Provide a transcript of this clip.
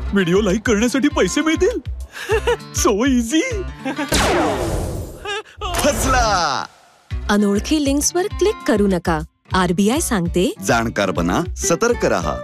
Video like करण्यासाठी पैसे मिळतील. So easy. फसला. अनोळखी लिंक्सवर क्लिक करू नका. RBI सांगते, जाणकार बना, सतर्क रहा.